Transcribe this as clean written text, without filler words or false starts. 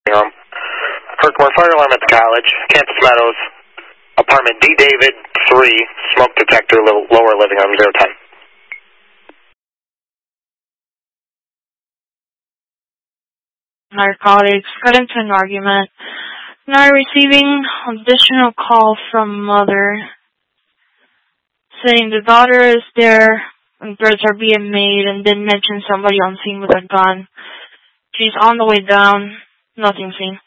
Herkimer fire alarm at the college, Campus Meadows, apartment D. David 3, smoke detector, lower living room, 010. Narcotics, got into an argument. Now receiving additional call from mother saying the daughter is there and threats are being made, and then mention somebody on scene with a gun. She's on the way down, nothing seen.